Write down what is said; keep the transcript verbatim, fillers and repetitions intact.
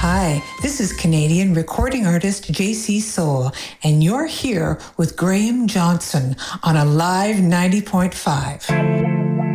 Hi, this is Canadian recording artist J C Soul, and you're here with Graham Johnson on Alive ninety point five.